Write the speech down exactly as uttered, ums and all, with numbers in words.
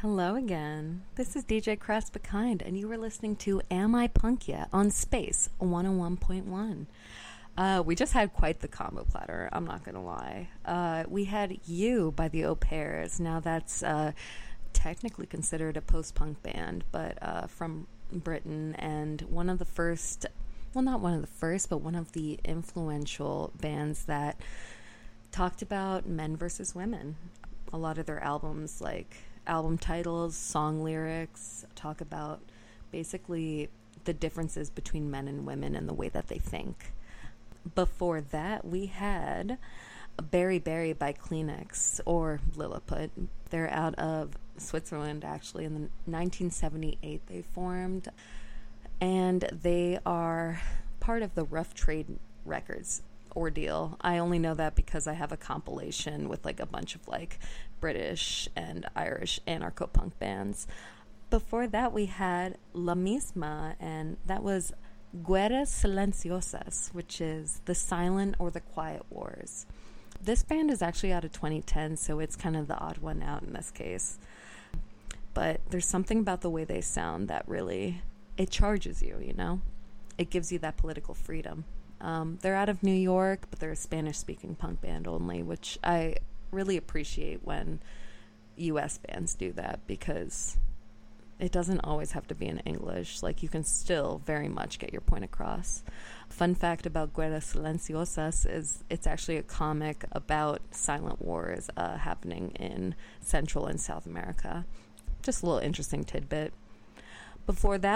Hello again. This is D J Crest Bekind, and you were listening to Am I Punk Yet on Space one oh one point one. Uh, we just had quite the combo platter, I'm not going to lie. Uh, we had You by the Au Pairs. Now that's uh, technically considered a post-punk band, but uh, from Britain, and one of the first, well, not one of the first, but one of the influential bands that talked about men versus women. A lot of their albums, like album titles, song lyrics, talk about basically the differences between men and women and the way that they think. Before that, we had Berry Berry by Kleenex, or Lilliput. They're out of Switzerland, actually. In the nineteen seventy-eight they formed, and they are part of the Rough Trade Records ordeal. I only know that because I have a compilation with like a bunch of like British and Irish anarcho-punk bands. Before that, we had La Misma, and that was Guerras Silenciosas, which is the silent or the quiet wars. This band is actually out of twenty ten, so it's kind of the odd one out in this case. But there's something about the way they sound that really, it charges you, you know? It gives you that political freedom. Um, they're out of New York, but they're a Spanish-speaking punk band only, which I really appreciate when U S bands do that, because it doesn't always have to be in English. Like, you can still very much get your point across. Fun fact about Guerras Silenciosas is it's actually a comic about silent wars uh, happening in Central and South America. Just a little interesting tidbit. Before that,